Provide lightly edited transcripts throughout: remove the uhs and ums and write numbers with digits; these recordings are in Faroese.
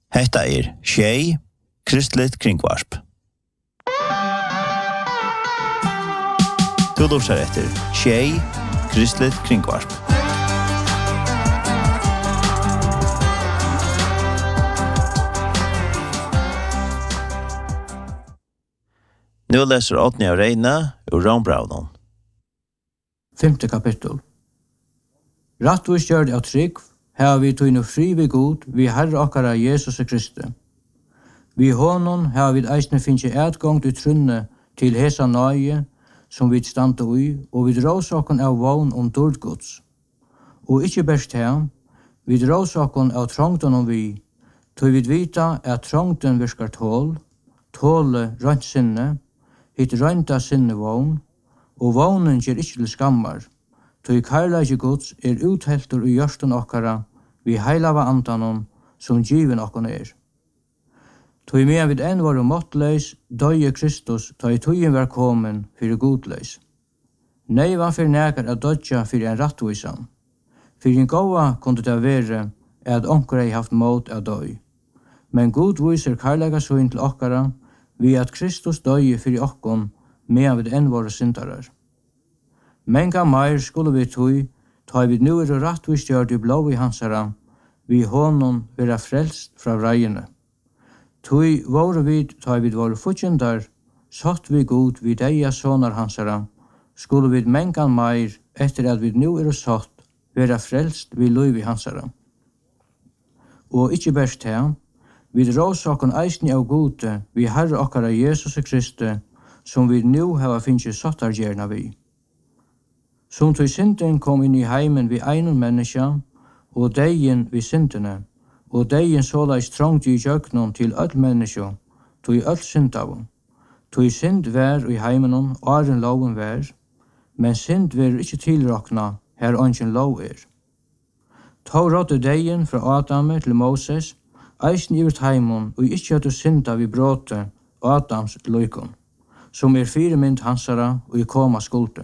Hetta Tjej, Kristligt kringvarp. Du lurer etter Tjej, Kristligt kringvarp. Nu läser Otni av Reina ur Rombraunen. 5. kapittel. Rattvis gjør det av trygg, her vi tog fri ved god, vi Herre okkara Jesus Kristi. Vi honom har vi eisne finnes etgang til trunne til hesa nøye, som vi stande ui, og vi drås okken av vogn dård gods. Og ikkje best her, vi drås okken av trångten vi, tog vi vita at trångten virkar tåle rønt sinne, hit rønta sinne vogn, og vognen gjør ikkje til skammar, tog karlage gods utheltur i hjørsten okkara, vi heilava andanon, som given okkon Tog med vid en var måttleis, døye Kristus, ta i tøyen var komen fyrir godleis. Neivan fyrir nekar at dødja fyrir en rattvisan. Fyrir en gåa kunde det være at onkar ei haft måt av døy. Men god viser karlaga søyn til okkara, vi at Kristus døye fyrir okkon, med vid en var syndarar. Menga meir skulle vi tøy, ta vid nu rattvis gjør det blå i hansara, vi honom vera frelst fra vrajene. Tui vore vid, ta vid vore futjendar, satt vi god vid eia sonar hansara, skulle vid mengan meir, etter at vi nu satt, vera frelst vid luivi hansara. Og ikkje best her, vid råsaken eisni av gode, vi Herre okkara Jesus Kristi, som vi nu hava finnje sottargjerna vi. Som tui synden kom inn i heimen vi einon menneska, og deien vi syndene, og deien såleis trångt i jøknon til öll menneskjo, tog öll syndavon. Tog synd vær i heimenon, åren loven vær, men synd vær ikkje tilrakna, her ongen lov Tog rådde deien fra Adame til Moses, eisen i vårt heimon, og ikkje hadde synda vi bråte Adams løykon, som firemynd hansara og i koma skulde.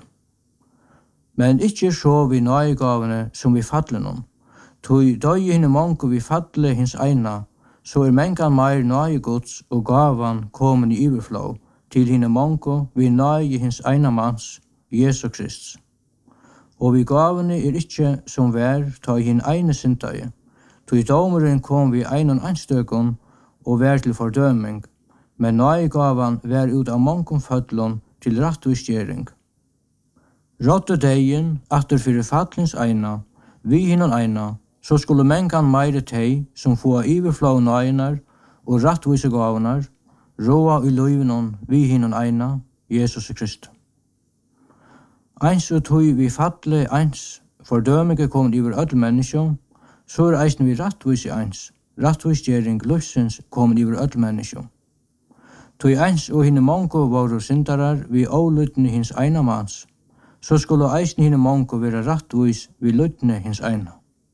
Men ikkje så vi nøygavene som vi fadlenon, tog døye hinne mongo vi fadle hins eina, så mengan meir nøye gods og gavan komen i overflow til hinne mongo vi nøye hins eina mans, Jesu Krist. Og vi gavene ikkje som vær ta hin eine syndaje, tog domeren kom vi einon einstøkon og vær til fordøming, men nøye gavan vær ut av mongon fadlon til rattvisgjering. Rådde deien, atter fyrir fadlins eina, vi hinnon eina, så skulle mengan meire tei som få overflow nøyenar og rattvise gavanar, råa i løyvenon vi hinnon eina, Jesus Kristus. Eins og tog vi fadle eins, fordømige kom iver öll menneskjo, så eisen vi rattvise eins, rattvisgjering løsens kom iver öll menneskjo. Tog eins og hinne mongo var syndarar vi ålutne hins eina mans, så skulle eisen hinne mongo være rattvis vi lutne hins eina.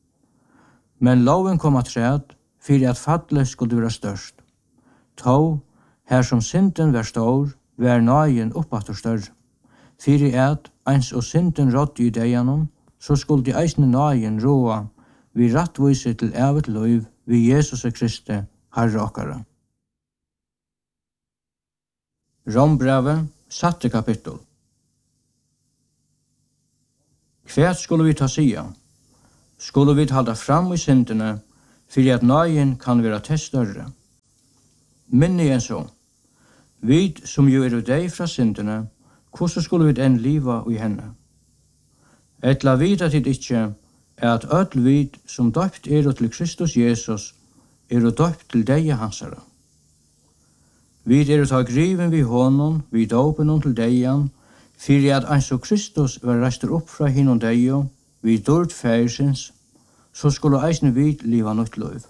Men loven kom at træd, fyrir at fadle skulle være størst. Tå, her som synden var stor, var nøyen oppatter større. Fyrir at, eins og synden rådde i deianon, så skulle de eisne nøyen råa, vi rattvise til evet løyv, vi Jesus Kristi, Herre okkara. Rombrevet, 7. kapittel. Hva skulle vi ta sia? Skulle vi halda fram i syndene, fyrir at nøyen kan være til større. Minni enn så. Vi som jo deg fra syndene, hvordan skulle vi enn liva i henne? Etla vita tid ikkje, at öll vid som døpt til Kristus Jesus, døpt til deia hansara. Vi ta griven vi honom, vi dåpen til deian, fyrir at eins og Kristus var reistur opp fra hinnom deio, vi dård færsins, så skulle eisne vid liva nytt løyv.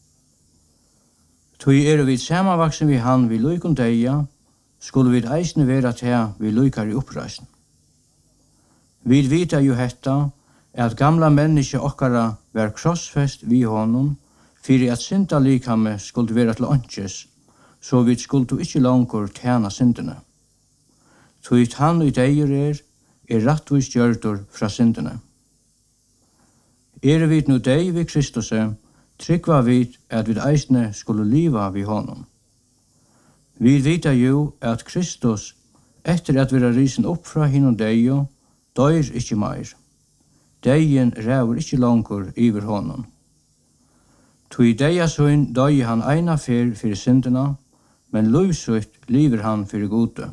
Tog vi samanvaksen vi han vi lykon deia, skulle vi eisne vera til vi lykar i oppreisen. Vi vita jo hetta, at gamla menneske okkara var krossfest vi honom, fyrir at synda likame skulle vera til åndsjes, så vi skulle ikkje langkur tjena syndene. Tog han i deier rattvis gjørdur fra syndene. Vi nu deg vi Kristuse, Trykva vid at vi eisne skulle liva vid honom. Vi vita jo at Kristus, etter at vi er risen opp fra hinnom deio, døyr ikkje meir. Deien ræver ikkje langkur iver honom. Tui deia søyn døy han eina fer fyrir syndina, men løvsutt liver han fyrir gode.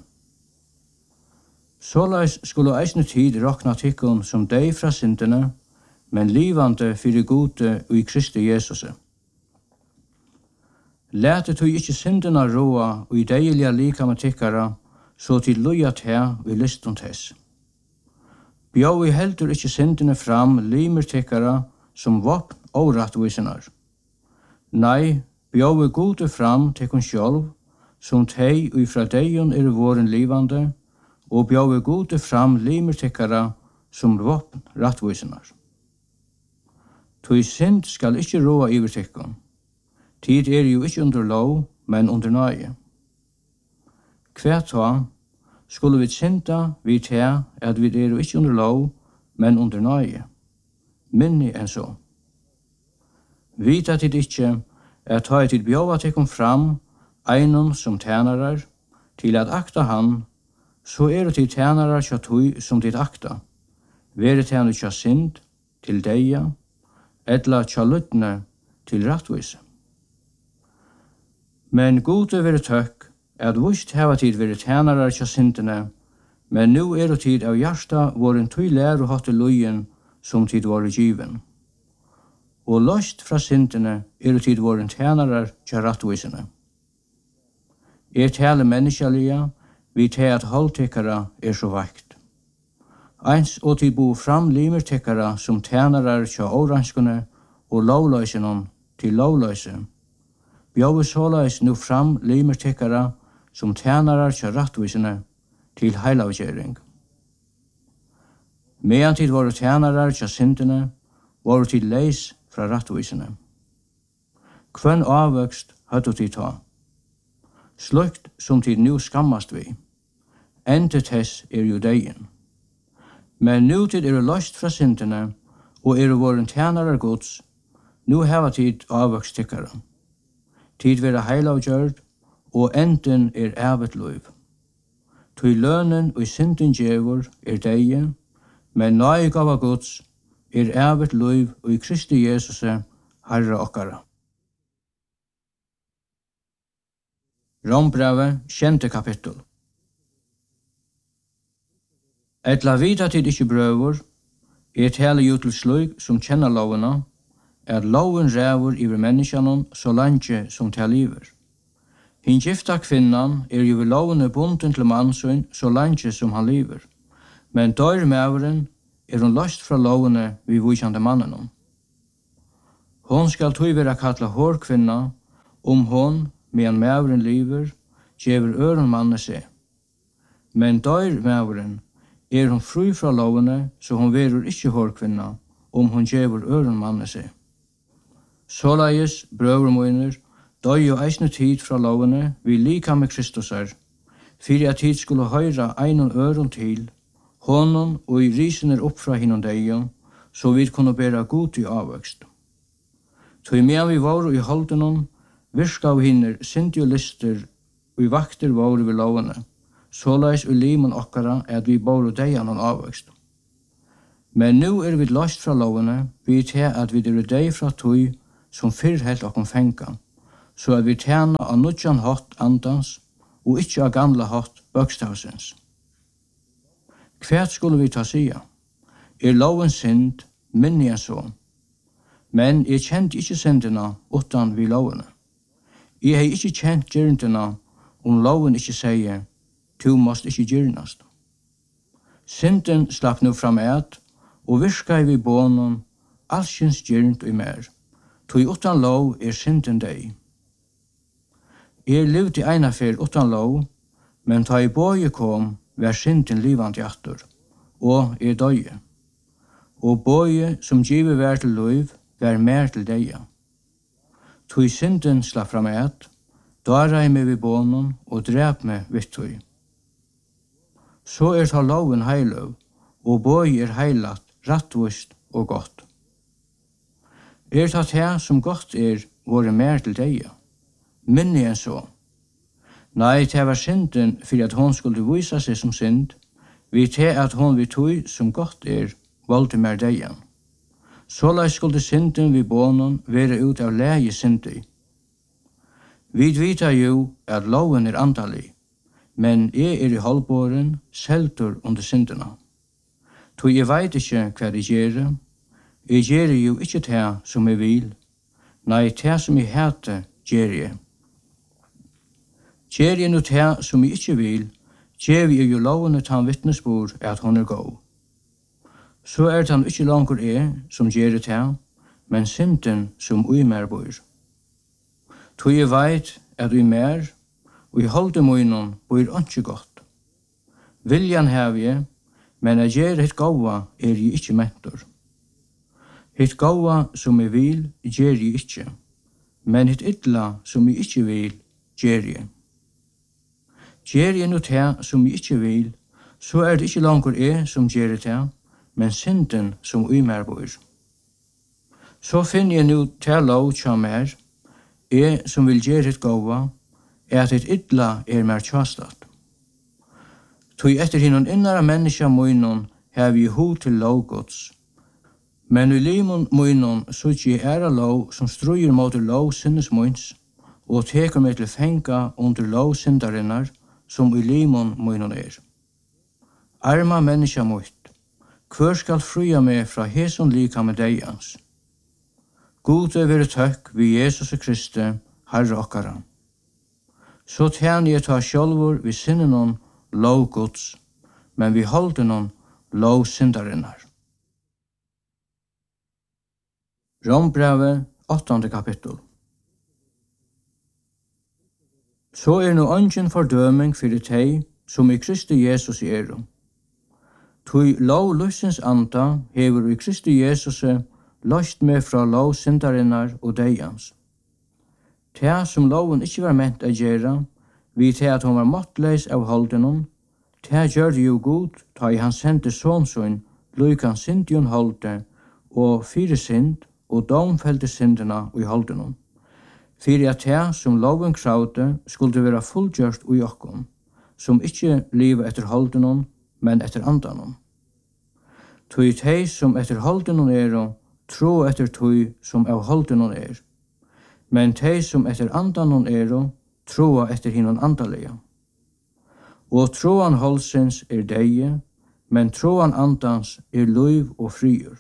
Såleis skulle eisne tid rokna tikkun som dei fra syndina, men livande fyrir gode i Kristi Jesuse. Læte tui ikkje syndina roa og i deilige likame tikkara, så til lujat her vi listund hess. Bjau i heldur ikkje syndina fram limer tikkara som vopn og rattvisenar. Nei, bjau i gode fram tikkun sjálv, som tei og ifra deion våren livande, og bjau i gode fram limer tikkara som vopn rattvisenar. Tui synd skal ikkje roa iver tikkun. Tid jo ikkje under lov, men under nøye. Hver ta skulle vi synda vid her at vi jo ikkje under lov, men under nøye. Minni enn så. Vita tid ikkje at ta tid bjova tikkum fram einon som tænarar til at akta han, så det tid tænarar tja tui som tid akta. Vere tænu tja synd til deia, etla tja luttne til rattvise. Men gode vere tøkk, at vust heva tid vere tænarar tja syndene, men nu tid av hjarta våren tui læru hatt lujen som tid våre given. Og løst fra syndene tid våren tænarar tja rattvisene. Tale menneskelige, vi til at holdtikkara så vakt. Eins og tid bo fram limer tikkara som tænarar tja oranskene og lovløysenon til lovløyse. Bjau såleis nu fram limer tikkara som tænarar tja rattvisene til heilavgjering. Medan tid våre tænarar tja syndene, våre tid leis fra rattvisene. Kvønn avvøkst hadde tid ta. Slukt som tid nu skammast vi. Endet hess jo deien. Men nu tid løst fra syndene, og våren tænarar gods, nu heva tid avvøkst tikkara. Tid vera heilavgjørd, og enden evet løyv. Tui lønnen og synden djevor deie, men nøy gava gods evet løyv og i Kristi Jesuse, Herre okkara. Rombrevet, 10. kapittel. Etla vita tid ikkje brøver, tale jo til sløyk som kjenner lovena, at loven ræver iver menneskjanon så langt som til liver. Hin gifta kvinnan jo ved lovene bunden til mannsøyn så langt som han liver, men døyr mæveren hun løst fra lovene vi vujkjande mannen. Hon skal tog vera kalla hår kvinna, hon, medan mæveren liver, gjever øren manne seg. Men døyr mæveren hun fri fra lovene, så hon verur ikkje hår kvinna, hon gjever øren manne seg. Såleis, brøver moiner, døy jo eisne tid fra lovene vi lika med Kristusar, fyrir at tid skulle høyra einon øron til, honom og i risen opp fra hinnom deion, så vi kunne bæra god i avvøkst. Tog med vi var i holdenon, virka av hinner synd og lister, og i vakter var vi lovene, såleis og limen okkara at vi bor deian og avvøkst. Men nu vi løst fra lovene, vi til at vi dei fra tog, som fyrr helt okkom fenga, så at vi tjena av nudjan hatt andans, og ikkje av gamla hatt bøkstavsens. Hvert skulle vi ta sia? Loven synd, minni enn så. Men kjent ikkje syndina utan vi lovene. Hei ikkje kjent gyrndina loven ikkje sier, tu måst ikkje gyrnast. Synden slapp nu fram og virka vi bånen, allskyns gyrnd og mer. Tui utan lov synden deg. Levde eina fer utan lov, men ta i bøye kom, var synden livande attor, og døye. Og bøye som giver vær til løyv, var mer til deia. Tui synden slapp fram dara i meg vi bånen, og drep meg vitt tui. Så ta loven heiløv, og bøye heilat, rattvist og godt. tatt her som godt våre mer til deg. Minne enn så. Nei, det var synden for at hon skulle vise seg som synd, vi til at hon vi tog som godt valgte mer deg. Såleis skulle synden vi bånen være ut av leie syndi. Vi vita jo at loven antallig, men jeg i halvbåren selter under syndena. Så jeg vet ikke hva jeg gjør. Jeg gjør jo ikke det som jeg vil. Nei, det som jeg heter, gjør jeg. Gjør jeg nå det som jeg ikke vil, gjør jeg jo lovene til han vittnesbord at hun god. Så det han ikke langer som gjør det, men synden som uimer bor. Så jeg vet at uimer, og i holde munnen bor ikke godt. Viljan har jeg, men jeg gjør et gåva jeg ikke mentor. Et gåva som jeg vil, gjør jeg ikke, men et ytla som jeg ikke vil, gjør jeg. Gjør jeg noe det som jeg ikke vil, så det ikke langer som gjør det, men synden som uimer bor. Så finner jeg nå til lov til mer, som vil gjøre et gåva, at et ytla mer kjastat. Tog etter hinnon innara menneska munnen har vi hod til lovgods. Men i limon munnen sutje lov som struer mot lov sinnes munns, og teker meg til fenga under lov syndarinnar, som i limon munnen Arma menneska mutt, hver skal fruja meg fra heson lika med deians. God være tøkk vi Jesus Kristi, Herre okkara. Så tjener jeg ta sjálvor vi sinnenon lov Guds, men vi holder noen lov syndarinnar. Rombrevet, 8. kapittel. Så nå ingen fordøming for teg som i Kristi Jesus Tui lov lysens anda hever i Kristi Jesus løst med fra lov syndarinnar og deians. Teg som loven ikke var ment å gjøre, vi til at hun var måttleis av holdenom, teg gjør det jo god, ta i han sendte sånnsøn, lykan syndjon holde, og fire synd, og domfelte syndena i holdenom. Fyrir at teg som loven kravde, skulle være fullgjørst ui okkom, som ikkje liva etter holdenom, men etter andanom. Tui teg som etter holdenom tro etter tui som av holdenom men teg som etter andanom troa etter hinnon andalega. Og troan holdsens deie, men troan andans liv og friur.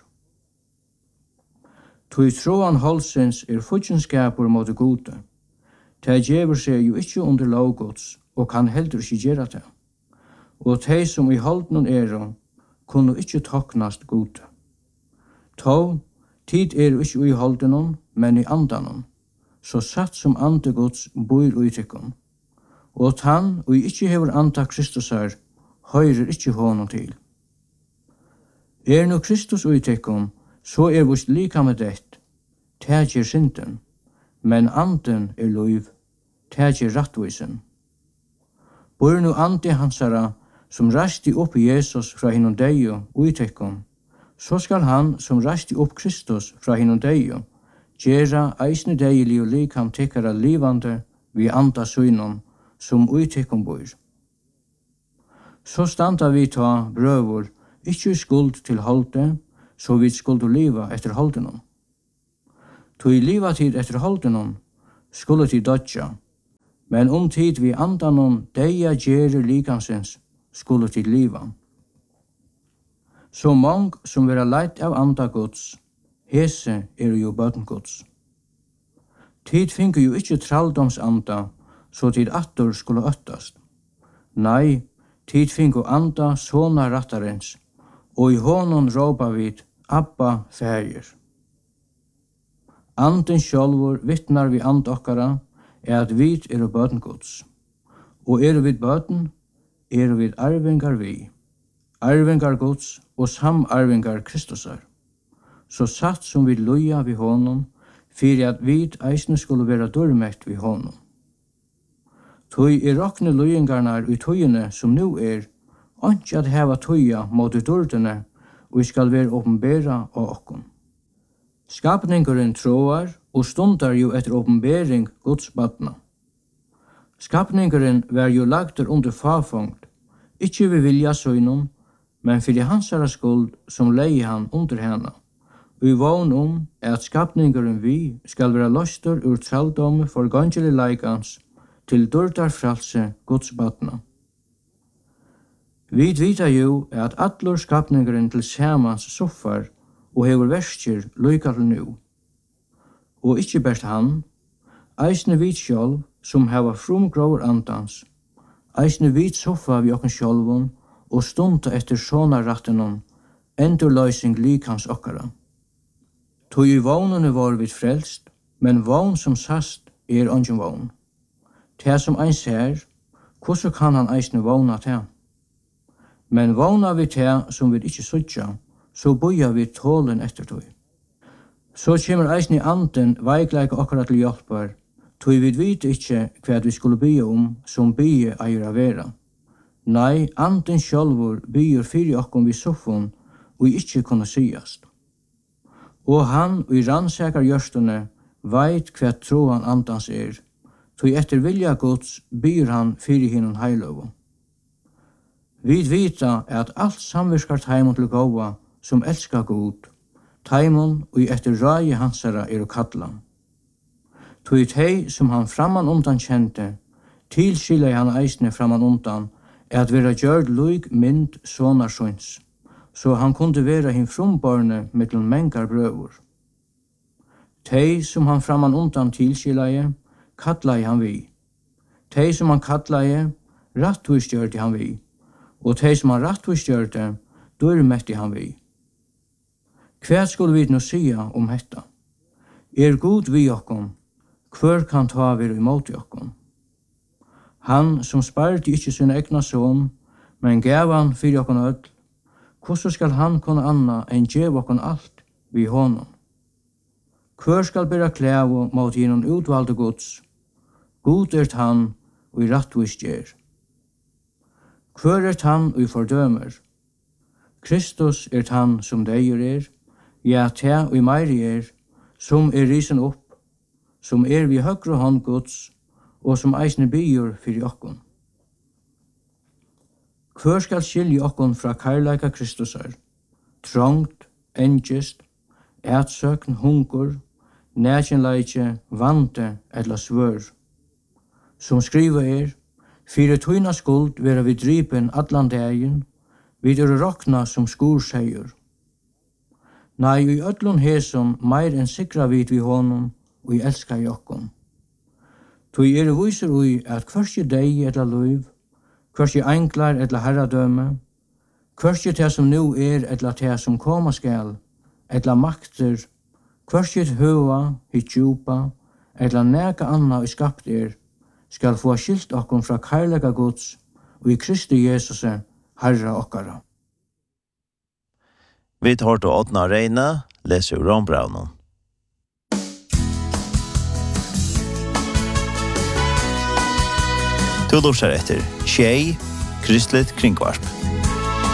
Tui troan holdsens futjenskapur mot gode. Teg gjever seg jo ikkje under lovgods, og kan heldur ikkje gjera det. Og teg som i holdenom kunne ikkje toknast gode. Tå, tid jo ikkje i holdenom, men i andanom. Så satt som andegods bor i tykkon. Og han, og ikkje hever anda Kristus høyrer ikkje honom til. Nå Kristus i tykkon, så vist lika med det, teg synden, men anden liv, teg rattvisen. Bor nu ande hansara, som rasti opp Jesus fra hinnom deio i tykkon, så skal han som rasti opp Kristus fra hinnom deio, gjera eisne deilig og likam tekkara livande vi anda synon som uitekkom bor. Så standa vi ta brøvor, ikkje skuld til holde, så vi skuld liva etter holdenom. Tui liva tid etter holdenom, skulle tid dodja, men tid vi andanom deia gjere likansens, skulle tid liva. Så mong som vera leit av andagods, hese jo bøtengods. Tid finker jo ikkje tralldomsanda, så tid attor skulle øttast. Nei, tid finker anda såna rattarens, og i honom råpa vid Abba fægir. Anden sjálvor vittnar vi and okkara, at vi bøtengods. Og vi bøten, vi arvingar vi. Arvingar gods og samarvingar Kristusar. Så satt som vi loja vi honom, fyrir at vi eisne skulle vera dormekt vi honom. Tui rokne lojengarnar i tøyene som nu ikke at heva tøya mot dordene, og skal være åpenbæra av okkom. Skapningeren tråar og stundar jo etter åpenbering Guds badna. Skapningeren var jo lagtur under fafongt, ikkje vi vilja søgnon, men fyrir hansara skuld som leie han under hana. Vi vån at skapningeren vi skal være løstur ur traldomme for gangelig leikans til dårdar fralse Guds badna. Vi vita jo at allur skapningeren til samans soffar og hever verskir lykka til nu. Og ikkje best han, eisne vit sjálv som heva frumgråur andans, eisne vit soffa vi okken sjálvun og stunda etter såna rattenon, endurløysing likans okkara. Tog i vånene var vi frelst, men vån som sast ongin vån. Det som ein ser, hvordan kan han eisne våna til? Men våna vi til som vi ikkje sutja, så boja vi tålen etter tog. Så kommer eisne anden veikleika okkara til hjelpar, tog vi vet ikkje hva vi skulle bya som bya eier av vera. Nei, anden sjálvur byr fyrir okkom vi soffon og ikkje kunne sigast. Og han og i rannsakar gjørstene veit hva troan andans tog etter vilja Guds byr han fyrir hinnon heiløvo. Vi vita at alt samvirskar taimon til gåva som elskar god, taimon og etter rai hansara kalla. Tog tei som han framan undan kjente, tilskilja han eisne framan undan, at vera gjørd luig mynd sonar søns, så han kunde vera hin frumbarne mittel mengar brøvur. Tei som han framan undan tilskilja, kallaði han vi. Tei som han kallaði, rattvistgjørdi han vi. Og tei som han rattvistgjørdi, dørmetti han vi. Hva skulle vi nå sia hetta? God vi okkom, hver kan ta vir imot okkom? Han som sparti ikkje sin egna son, men gav han fyrir okkom öll, hvordan skal han kunne anna enn gjev okkom alt vi honom? Hver skal bera klævo mot hinnom utvalde Guds? God han og i rattvis gjer. Hver han og i fordømer? Kristus han som deier ja, ta og i meiri som risen opp, som vi høgre hånd Guds, og som eisne byr fyrir okkon. Hver skal skilje okkon fra kærleika Kristusar? Trångt, engest, ætsøkn, hungur, nækjenleikje, vante eller svør. Som skriva fyrir tøyna skuld vera vi drypen allan dagen, vid rokna som skorseier. Nei, i öllun hesum meir enn sikra vid vi honum, og i elskar jokkom. Tui vísur ui at hversi deg etla luiv, hversi enklar etla herradøme, hversi te som nu etla te som koma skal, etla makter, hversi høva, hit djupa, etla neka anna i skapt skal få skilt okkom fra kærlega Guds, og i Kristi Jesus, Herra okkara. Vi tar til Åtna Reina, leser Rombraunen. Du lurer etter Tjei, Kristelig Kringvarp.